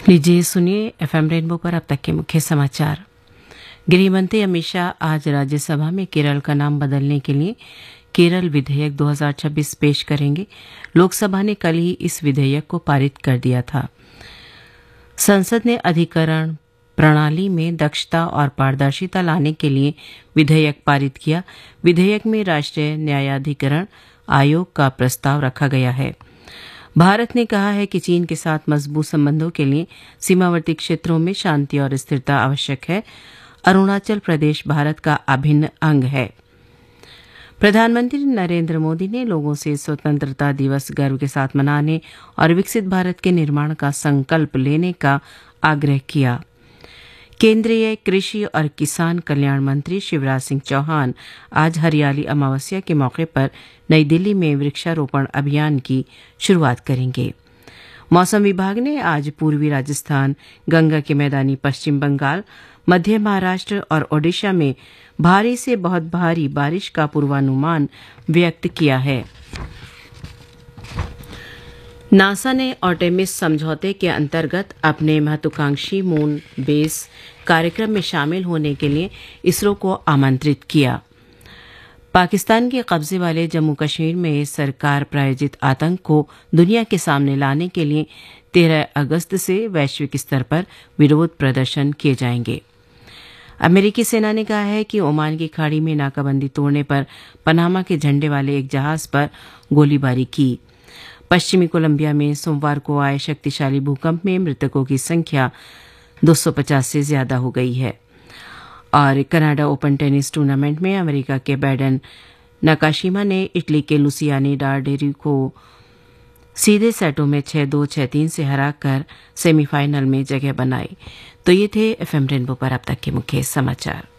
लीजिए सुनिए FM rainbow पर अब तक के मुख्य समाचार। गृह मंत्री अमित शाह आज राज्यसभा में केरल का नाम बदलने के लिए केरल विधेयक 2026 पेश करेंगे। लोकसभा ने कल ही इस विधेयक को पारित कर दिया था। संसद ने अधिकरण प्रणाली में दक्षता और पारदर्शिता लाने के लिए विधेयक पारित किया। विधेयक में राष्ट्रीय न्यायाधिकरण आयोग का प्रस्ताव रखा गया है। भारत ने कहा है कि चीन के साथ मजबूत संबंधों के लिए सीमावर्ती क्षेत्रों में शांति और स्थिरता आवश्यक है। अरुणाचल प्रदेश भारत का अभिन्न अंग है। प्रधानमंत्री नरेंद्र मोदी ने लोगों से स्वतंत्रता दिवस गर्व के साथ मनाने और विकसित भारत के निर्माण का संकल्प लेने का आग्रह किया। केंद्रीय कृषि और किसान कल्याण मंत्री शिवराज सिंह चौहान आज हरियाली अमावस्या के मौके पर नई दिल्ली में वृक्षारोपण अभियान की शुरुआत करेंगे। मौसम विभाग ने आज पूर्वी राजस्थान, गंगा के मैदानी पश्चिम बंगाल, मध्य महाराष्ट्र और ओडिशा में भारी से बहुत भारी बारिश का पूर्वानुमान व्यक्त किया है। नासा ने आर्टेमिस समझौते के अंतर्गत अपने महत्वाकांक्षी मून बेस कार्यक्रम में शामिल होने के लिए इसरो को आमंत्रित किया। पाकिस्तान के कब्जे वाले जम्मू कश्मीर में सरकार प्रायोजित आतंक को दुनिया के सामने लाने के लिए 13 अगस्त से वैश्विक स्तर पर विरोध प्रदर्शन किए जाएंगे। अमेरिकी सेना ने कहा है कि ओमान की खाड़ी में नाकाबंदी तोड़ने पर पनामा के झंडे वाले एक जहाज पर गोलीबारी की। पश्चिमी कोलंबिया में सोमवार को आए शक्तिशाली भूकंप में मृतकों की संख्या 250 से ज्यादा हो गई है। और कनाडा ओपन टेनिस टूर्नामेंट में अमेरिका के बैडन नकाशिमा ने इटली के लुसियानी डार्डेरी को सीधे सेटों में 6-2, 6-3 से हराकर सेमीफाइनल में जगह बनाई। तो ये थे एफएम रेनबो पर अब तक के मुख्य समाचार।